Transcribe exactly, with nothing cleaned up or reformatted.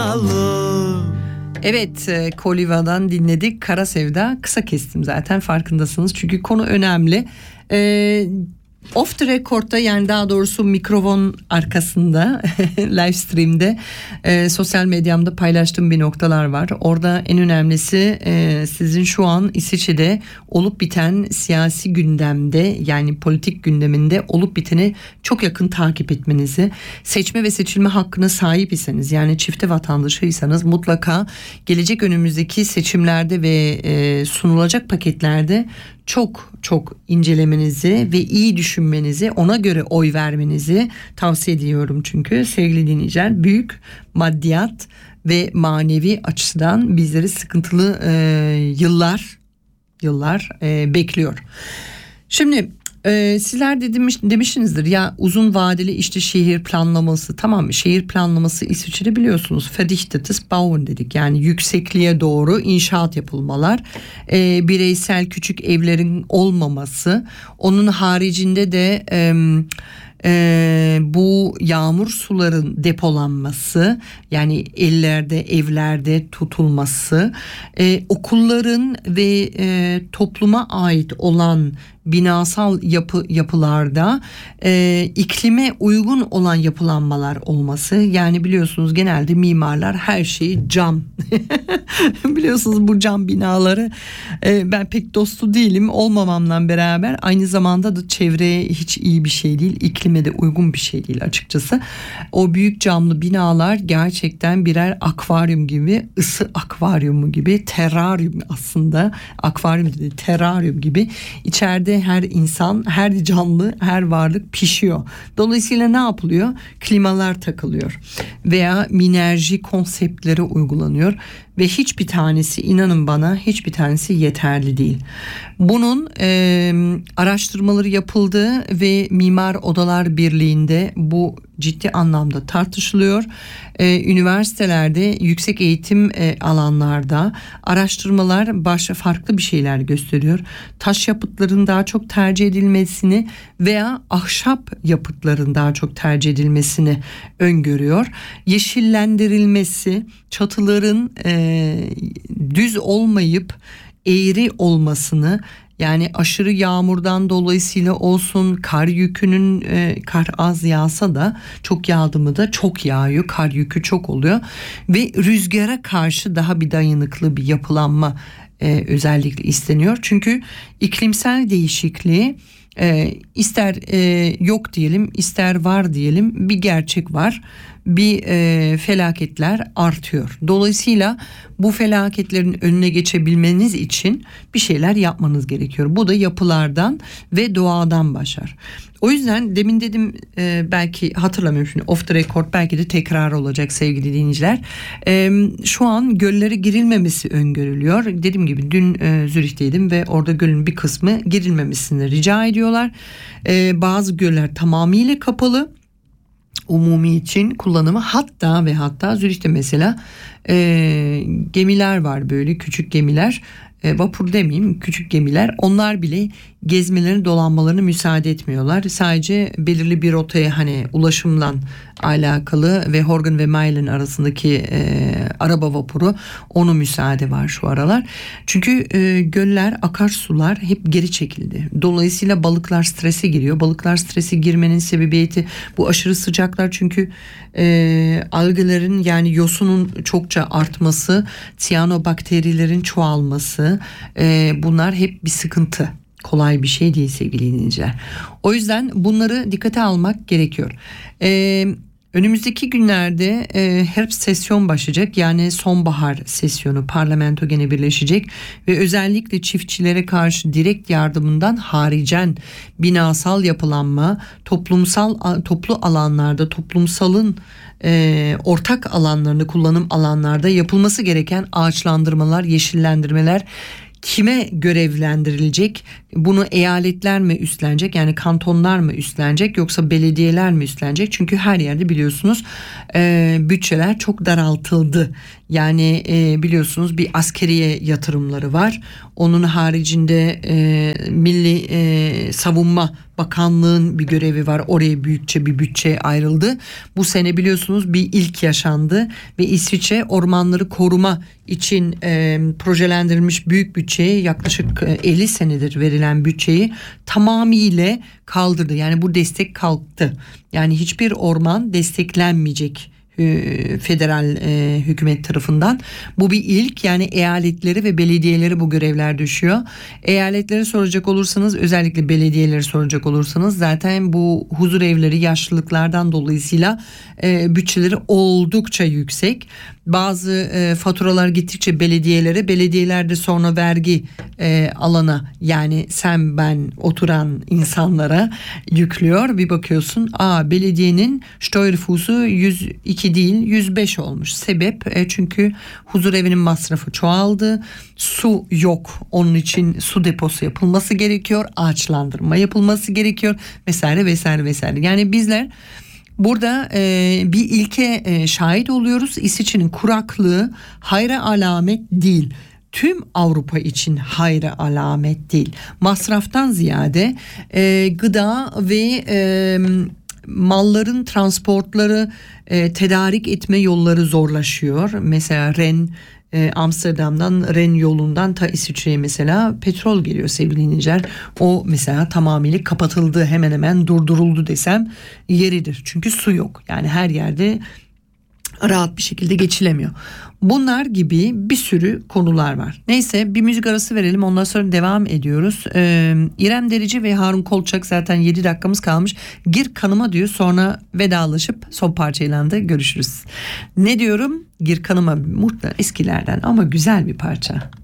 sevdalı. Evet, Koliva'dan dinledik. Kara Sevda. Kısa kestim zaten, farkındasınız. Çünkü konu önemli. Ee, Off the record'da, yani daha doğrusu mikrofon arkasında live stream'de e, sosyal medyamda paylaştığım bir noktalar var. Orada en önemlisi e, sizin şu an İsviçre'de olup biten siyasi gündemde, yani politik gündeminde olup biteni çok yakın takip etmenizi, seçme ve seçilme hakkına sahip iseniz, yani çifte vatandaşıysanız mutlaka gelecek önümüzdeki seçimlerde ve e, sunulacak paketlerde çok çok incelemenizi ve iyi düşünmenizi, ona göre oy vermenizi tavsiye ediyorum. Çünkü sevgili dinleyiciler, büyük maddiyat ve manevi açıdan bizleri sıkıntılı e, yıllar yıllar e, bekliyor. Şimdi Ee, sizler de demiş, demişsinizdir ya, uzun vadeli işte şehir planlaması, tamam mı? Şehir planlaması İsviçre'de biliyorsunuz verdichtetes Bauen dedik, yani yüksekliğe doğru inşaat yapılmalar, ee, bireysel küçük evlerin olmaması, onun haricinde de e, e, bu yağmur suların depolanması, yani ellerde, evlerde tutulması, e, okulların ve e, topluma ait olan binasal yapı yapılarda e, iklime uygun olan yapılanmalar olması. Yani biliyorsunuz genelde mimarlar her şeyi cam. Biliyorsunuz bu cam binaları e, ben pek dostu değilim, olmamamla beraber aynı zamanda da çevreye hiç iyi bir şey değil, iklime de uygun bir şey değil açıkçası. O büyük camlı binalar gerçekten birer akvaryum gibi, ısı akvaryumu gibi, teraryum aslında, akvaryum değil teraryum gibi, içeride her insan, her canlı, her varlık pişiyor. Dolayısıyla ne yapılıyor? Klimalar takılıyor veya minerji konseptleri uygulanıyor ve hiçbir tanesi, inanın bana, hiçbir tanesi yeterli değil. Bunun e, araştırmaları yapıldı ve Mimar Odalar Birliği'nde bu ciddi anlamda tartışılıyor. Ee, üniversitelerde, yüksek eğitim e, alanlarda araştırmalar başka farklı bir şeyler gösteriyor. Taş yapıtların daha çok tercih edilmesini veya ahşap yapıtların daha çok tercih edilmesini öngörüyor. Yeşillendirilmesi, çatıların e, düz olmayıp eğri olmasını, yani aşırı yağmurdan dolayısıyla olsun, kar yükünün e, kar az yağsa da, çok yağdı mı da çok yağıyor, kar yükü çok oluyor ve rüzgara karşı daha bir dayanıklı bir yapılanma e, özellikle isteniyor. Çünkü iklimsel değişikliği e, ister e, yok diyelim, ister var diyelim, bir gerçek var. Bir e, felaketler artıyor. Dolayısıyla bu felaketlerin önüne geçebilmeniz için bir şeyler yapmanız gerekiyor. Bu da yapılardan ve doğadan başlar. O yüzden demin dedim, e, belki hatırlamıyorum şimdi, off the record, belki de tekrar olacak sevgili dinleyiciler. E, şu an göllere girilmemesi öngörülüyor. Dediğim gibi dün e, Zürih'teydim ve orada gölün bir kısmı girilmemesini rica ediyorlar. E, bazı göller tamamıyla kapalı umumi için kullanımı, hatta ve hatta Zürih'te mesela e, gemiler var, böyle küçük gemiler, e, vapur demeyeyim, küçük gemiler, onlar bile gezmelerini, dolanmalarını müsaade etmiyorlar. Sadece belirli bir rotaya, hani ulaşımla alakalı ve Horgen ve Meilen arasındaki e, araba vapuru, onu müsaade var şu aralar. Çünkü e, göller, akarsular hep geri çekildi. Dolayısıyla balıklar strese giriyor. Balıklar strese girmenin sebebiyeti bu aşırı sıcaklar. Çünkü e, algelerin, yani yosunun çokça artması, siyanobakterilerin çoğalması, e, bunlar hep bir sıkıntı. Kolay bir şey değil sevgili dinleyiciler. O yüzden bunları dikkate almak gerekiyor. Ee, önümüzdeki günlerde e, Herbst sesyon başlayacak. Yani sonbahar sesyonu, parlamento gene birleşecek ve özellikle çiftçilere karşı direkt yardımından haricen binasal yapılanma, toplumsal toplu alanlarda, toplumsalın e, ortak alanlarını, kullanım alanlarda yapılması gereken ağaçlandırmalar, yeşillendirmeler kime görevlendirilecek? Bunu eyaletler mi üstlenecek? Yani kantonlar mı üstlenecek, yoksa belediyeler mi üstlenecek? Çünkü her yerde biliyorsunuz e, bütçeler çok daraltıldı. Yani e, biliyorsunuz bir askeriye yatırımları var. Onun haricinde e, milli e, savunma bakanlığın bir görevi var. Oraya büyükçe bir bütçe ayrıldı. Bu sene biliyorsunuz bir ilk yaşandı ve İsviçre ormanları koruma için e, projelendirilmiş büyük bütçeyi, yaklaşık elli senedir verilen bütçeyi tamamıyla kaldırdı. Yani bu destek kalktı. Yani hiçbir orman desteklenmeyecek federal e, hükümet tarafından. Bu bir ilk, yani eyaletleri ve belediyeleri bu görevler düşüyor. Eyaletleri soracak olursanız, özellikle belediyeleri soracak olursanız, zaten bu huzur evleri yaşlılıklardan dolayısıyla e, bütçeleri oldukça yüksek. Bazı e, faturalar gittikçe belediyelere, belediyeler de sonra vergi e, alana, yani sen ben oturan insanlara yüklüyor. Bir bakıyorsun, aa belediyenin Steuerfußu yüz iki değil yüz beş olmuş. Sebep e, çünkü huzur evinin masrafı çoğaldı. Su yok. Onun için su deposu yapılması gerekiyor. Ağaçlandırma yapılması gerekiyor. Vesaire vesaire vesaire. Yani bizler burada e, bir ilke e, şahit oluyoruz. İsviçre'nin kuraklığı hayra alamet değil. Tüm Avrupa için hayra alamet değil. Masraftan ziyade e, gıda ve e, malların transportları, e, tedarik etme yolları zorlaşıyor. Mesela Ren, e, Amsterdam'dan Ren yolundan ta İsviçre'ye mesela petrol geliyor sevgili dinleyiciler. O mesela tamamıyla kapatıldı, hemen hemen durduruldu desem yeridir. Çünkü su yok. Yani her yerde rahat bir şekilde geçilemiyor. Bunlar gibi bir sürü konular var. Neyse, bir müzik arası verelim, ondan sonra devam ediyoruz. Ee, İrem Derici ve Harun Kolçak, zaten yedi dakikamız kalmış. Gir kanıma diyor, sonra vedalaşıp son parçayla da görüşürüz. Ne diyorum? Gir kanıma, muhtemelen eskilerden ama güzel bir parça.